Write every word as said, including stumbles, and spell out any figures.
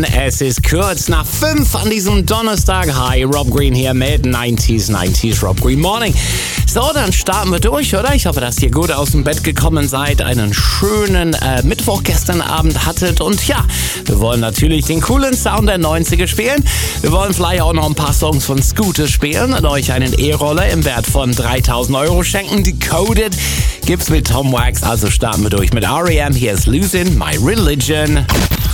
Es ist kurz nach fünf an diesem Donnerstag. Hi, Rob Green hier mit neunzig neunzig Rob Green Morning. So, dann starten wir durch, oder? Ich hoffe, dass ihr gut aus dem Bett gekommen seid, einen schönen äh, Mittwoch gestern Abend hattet. Und ja, wir wollen natürlich den coolen Sound der neunziger spielen. Wir wollen vielleicht auch noch ein paar Songs von Scooter spielen und euch einen E-Roller im Wert von dreitausend Euro schenken. Decoded gibt's mit Tom Wax. Also starten wir durch mit R E M. Hier ist Losing My Religion.